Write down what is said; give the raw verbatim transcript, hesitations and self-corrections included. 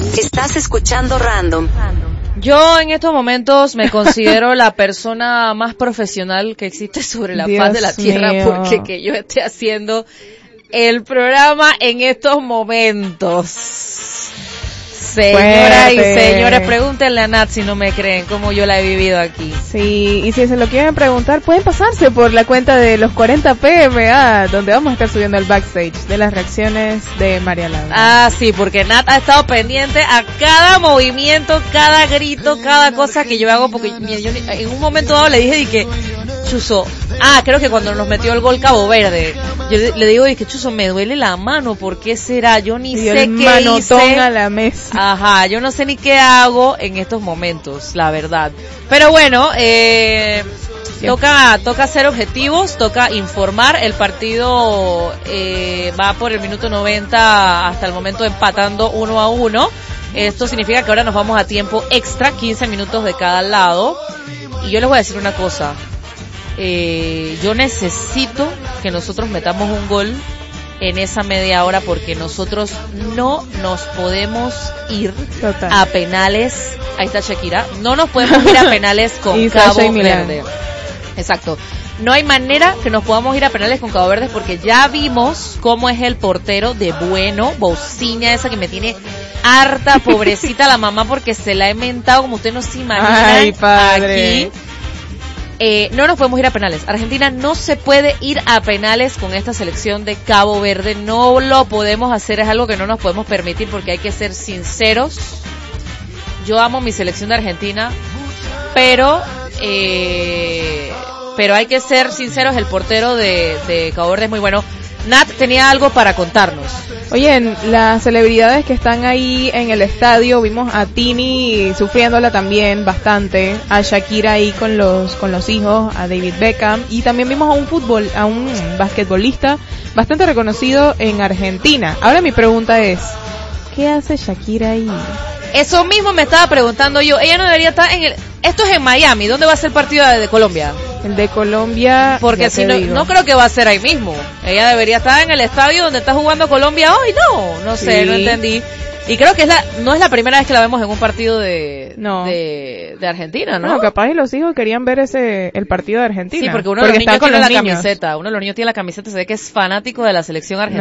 Estás escuchando Random. Yo en estos momentos me considero la persona más profesional que existe sobre la Dios faz de la tierra, mío. porque que yo esté haciendo el programa en estos momentos. Señoras y señores, pregúntenle a Nat si no me creen cómo yo la he vivido aquí. Sí, y si se lo quieren preguntar, pueden pasarse por la cuenta de los cuarenta P M A, donde vamos a estar subiendo el backstage de las reacciones de María Laura. Ah, sí, porque Nat ha estado pendiente a cada movimiento, cada grito, cada cosa que yo hago, porque mira, yo en un momento dado le dije de que, Chuzo, ah, creo que cuando nos metió el gol Cabo Verde, yo le digo de que, Chuzo, me duele la mano, ¿por qué será? Yo ni y sé el qué manotón hice. a la mesa. Ajá, yo no sé ni qué hago en estos momentos, la verdad. Pero bueno, eh, toca, toca ser objetivos, toca informar. El partido eh, va por el minuto noventa hasta el momento empatando uno a uno. Esto significa que ahora nos vamos a tiempo extra, quince minutos de cada lado. Y yo les voy a decir una cosa. Eh, yo necesito que nosotros metamos un gol en esa media hora, porque nosotros no nos podemos ir Total. a penales. Ahí está Shakira. No nos podemos ir a penales con Y Cabo Sasha y Milán. Verde. Exacto. No hay manera que nos podamos ir a penales con Cabo Verde, porque ya vimos cómo es el portero de Bueno, Bociña, esa que me tiene harta, pobrecita la mamá, porque se la he mentado como usted no se imagina. Ay, padre. Aquí. Eh, no nos podemos ir a penales. Argentina no se puede ir a penales con esta selección de Cabo Verde. No lo podemos hacer, es algo que no nos podemos permitir, porque hay que ser sinceros. Yo amo mi selección de Argentina, pero eh, pero hay que ser sinceros. El portero de, de Cabo Verde es muy bueno. Nat tenía algo para contarnos. Oye, las celebridades que están ahí en el estadio, vimos a Tini sufriéndola también bastante, a Shakira ahí con los con los hijos, a David Beckham, y también vimos a un fútbol, a un basquetbolista bastante reconocido en Argentina. Ahora mi pregunta es, ¿qué hace Shakira ahí? Eso mismo me estaba preguntando yo. Ella no debería estar en el... Esto es en Miami. ¿Dónde va a ser el partido de, de Colombia? El de Colombia, porque si no, digo. no creo que va a ser ahí mismo. Ella debería estar en el estadio donde está jugando Colombia hoy. No, no sé, sí. No entendí. Y creo que es la, no es la primera vez que la vemos en un partido de, no. de, de Argentina, ¿no? No, capaz y los hijos querían ver ese, el partido de Argentina. Sí, porque uno de los niños tiene la niños. camiseta, uno de los niños tiene la camiseta, se ve que es fanático de la selección argentina.